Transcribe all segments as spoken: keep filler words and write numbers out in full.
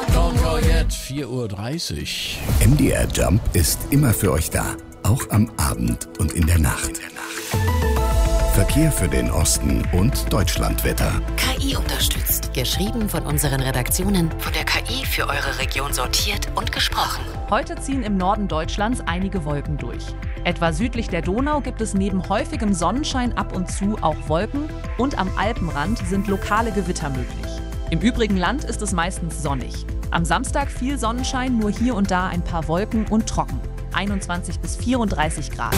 Don't go yet, vier Uhr dreißig. M D R Jump ist immer für euch da, auch am Abend und in der Nacht. Verkehr für den Osten und Deutschlandwetter. K I unterstützt. Geschrieben von unseren Redaktionen, von der K I für eure Region sortiert und gesprochen. Heute ziehen im Norden Deutschlands einige Wolken durch. Etwa südlich der Donau gibt es neben häufigem Sonnenschein ab und zu auch Wolken und am Alpenrand sind lokale Gewitter möglich. Im übrigen Land ist es meistens sonnig. Am Samstag viel Sonnenschein, nur hier und da ein paar Wolken und trocken. einundzwanzig bis vierunddreißig Grad.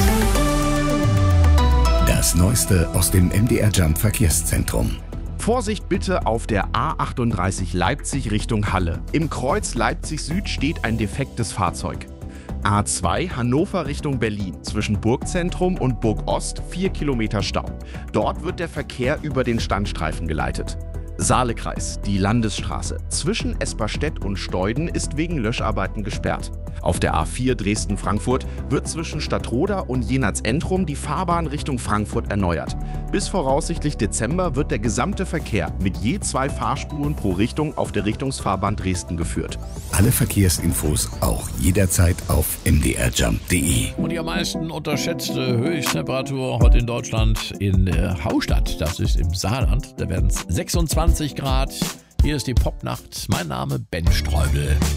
Das Neueste aus dem M D R Jump Verkehrszentrum. Vorsicht bitte auf der A achtunddreißig Leipzig Richtung Halle. Im Kreuz Leipzig Süd steht ein defektes Fahrzeug. A zwei Hannover Richtung Berlin. Zwischen Burgzentrum und Burg Ost vier Kilometer Stau. Dort wird der Verkehr über den Standstreifen geleitet. Saalekreis, die Landesstraße. Zwischen Esperstedt und Steuden ist wegen Löscharbeiten gesperrt. Auf der A vier Dresden-Frankfurt wird zwischen Stadtroda und Jenatz-Entrum die Fahrbahn Richtung Frankfurt erneuert. Bis voraussichtlich Dezember wird der gesamte Verkehr mit je zwei Fahrspuren pro Richtung auf der Richtungsfahrbahn Dresden geführt. Alle Verkehrsinfos auch jederzeit auf m d r jump punkt d e. Und die am meisten unterschätzte Höchsttemperatur heute in Deutschland in äh, Haustadt. Das ist im Saarland. Da werden es sechsundzwanzig Grad. Hier ist die Popnacht. Mein Name Ben Streubel.